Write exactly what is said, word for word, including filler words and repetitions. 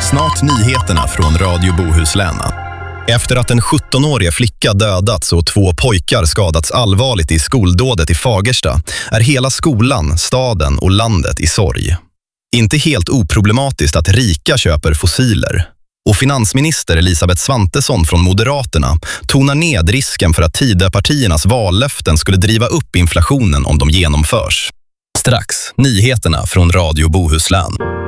Snart nyheterna från Radio Bohuslän. Efter att en sjuttonårig flicka dödats och två pojkar skadats allvarligt i skoldådet i Fagersta är hela skolan, staden och landet i sorg. Inte helt oproblematiskt att rika köper fossiler. Och finansminister Elisabeth Svantesson från Moderaterna tonar ned risken för att Tidöpartiernas vallöften skulle driva upp inflationen om de genomförs. Strax, nyheterna från Radio Bohuslän.